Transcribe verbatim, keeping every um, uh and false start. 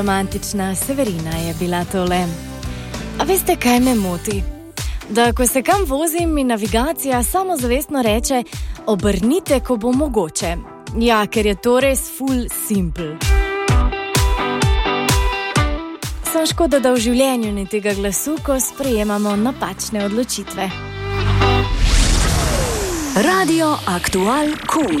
Romantična Severina je bila tole. A veste, kaj me moti? Da ko se kam vozim, mi navigacija samozavestno reče, obrnite, ko bo mogoče. Ja, ker je to res full simple. Sem škoda, da v življenju ni tega glasu, ko sprejemamo napačne odločitve. Radio Aktual Kum.